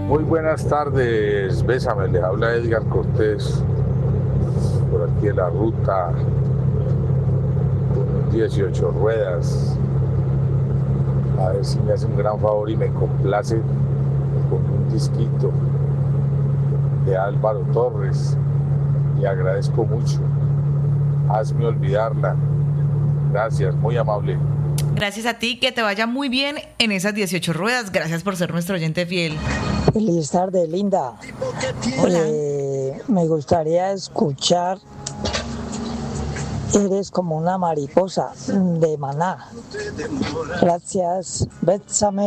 Muy buenas tardes, bésame, les habla Edgar Cortés, por aquí de la ruta, con 18 ruedas. A ver si me hace un gran favor y me complace con un disquito de Álvaro Torres. Y agradezco mucho. Hazme olvidarla. Gracias, muy amable. Gracias a ti, que te vaya muy bien en esas 18 ruedas. Gracias por ser nuestro oyente fiel. Feliz tarde, linda. Hola. Me gustaría escuchar Eres como una mariposa de Maná. Gracias, bésame.